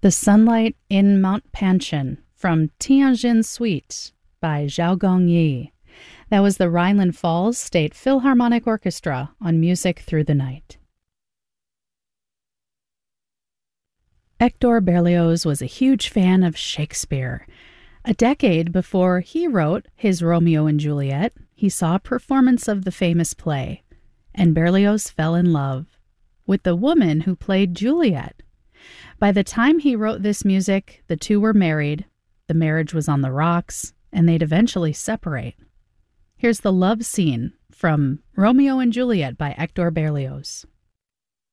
The Sunlight in Mount Panchen from Tianjin Suite by Zhao Gongyi. That was the Rhineland Falls State Philharmonic Orchestra on Music Through the Night. Hector Berlioz was a huge fan of Shakespeare. A decade before he wrote his Romeo and Juliet, he saw a performance of the famous play, and Berlioz fell in love with the woman who played Juliet. By the time he wrote this music, the two were married, the marriage was on the rocks, and they'd eventually separate. Here's the love scene from Romeo and Juliet by Hector Berlioz.